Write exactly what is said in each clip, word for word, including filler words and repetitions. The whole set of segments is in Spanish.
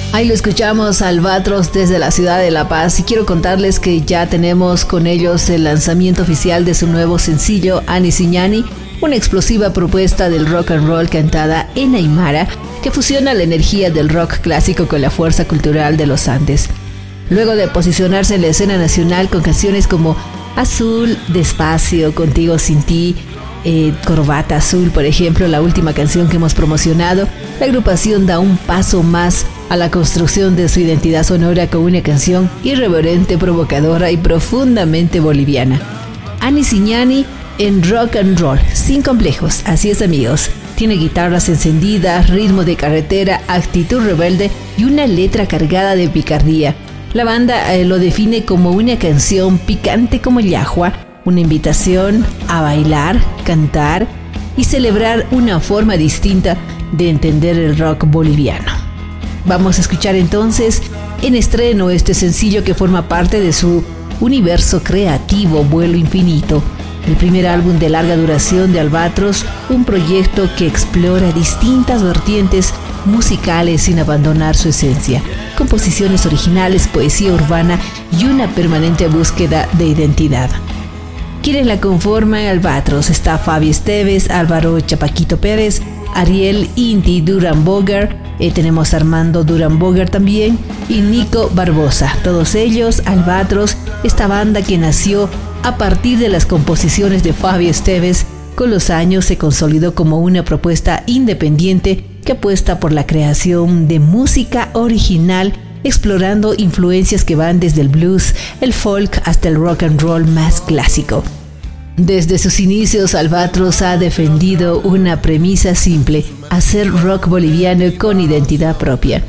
Ahí lo escuchamos, Albatros, desde la ciudad de La Paz, y quiero contarles que ya tenemos con ellos el lanzamiento oficial de su nuevo sencillo Ani Siñani, una explosiva propuesta del rock and roll cantada en aymara que fusiona la energía del rock clásico con la fuerza cultural de los Andes. Luego de posicionarse en la escena nacional con canciones como Azul, Despacio, Contigo Sin Ti, eh, Corbata Azul, por ejemplo, la última canción que hemos promocionado, la agrupación da un paso más a la construcción de su identidad sonora con una canción irreverente, provocadora y profundamente boliviana. Ani Siñani en rock and roll, sin complejos, así es, amigos. Tiene guitarras encendidas, ritmo de carretera, actitud rebelde y una letra cargada de picardía. La banda eh, lo define como una canción picante como llajua, una invitación a bailar, cantar y celebrar una forma distinta de entender el rock boliviano. Vamos a escuchar entonces en estreno este sencillo que forma parte de su universo creativo Vuelo Infinito, el primer álbum de larga duración de Albatros, un proyecto que explora distintas vertientes musicales sin abandonar su esencia, composiciones originales, poesía urbana y una permanente búsqueda de identidad. Quienes la conforman Albatros: está Fabi Esteves, Álvaro Chapaquito Pérez, Ariel Inti Duranboger, eh, tenemos a Armando Duranboger también y Nico Barbosa. Todos ellos Albatros, esta banda que nació a partir de las composiciones de Fabi Esteves, con los años se consolidó como una propuesta independiente que apuesta por la creación de música original, explorando influencias que van desde el blues, el folk hasta el rock and roll más clásico. Desde sus inicios, Albatros ha defendido una premisa simple: hacer rock boliviano con identidad propia.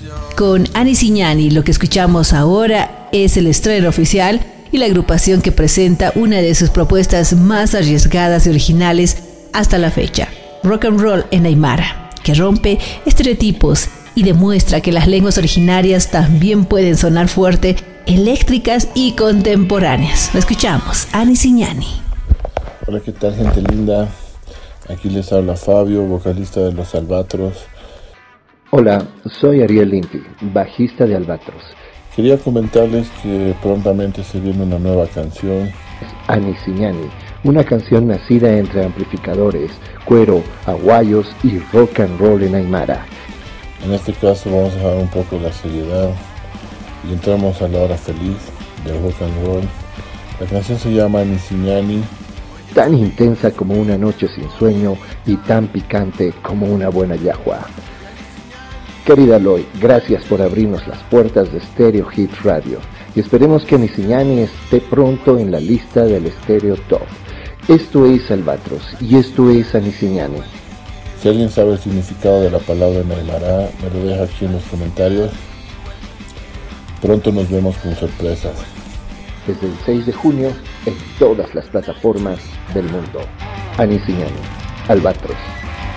Con Ani Siñani, lo que escuchamos ahora es el estreno oficial y la agrupación que presenta una de sus propuestas más arriesgadas y originales hasta la fecha: rock and roll en aymara, que rompe estereotipos y demuestra que las lenguas originarias también pueden sonar fuerte, eléctricas y contemporáneas. Lo escuchamos, Ani Siñani. Hola, ¿qué tal, gente linda? Aquí les habla Fabio, vocalista de los Albatros. Hola, soy Ariel Inti, bajista de Albatros. Quería comentarles que prontamente se viene una nueva canción. Ani Siñani, una canción nacida entre amplificadores, cuero, aguayos y rock and roll en aymara. En este caso vamos a dejar un poco la seriedad y entramos a la hora feliz del rock and roll. La canción se llama Ani Siñani. Tan intensa como una noche sin sueño y tan picante como una buena yahua. Querida Loy, gracias por abrirnos las puertas de Stereo Hits Radio y esperemos que Ani Siñani esté pronto en la lista del Stereo Top. Esto es Albatros y esto es Ani Siñani. Si alguien sabe el significado de la palabra en aymara, me lo deja aquí en los comentarios. Pronto nos vemos con sorpresas. Desde el seis de junio en todas las plataformas del mundo. Ani Siñani, Albatros.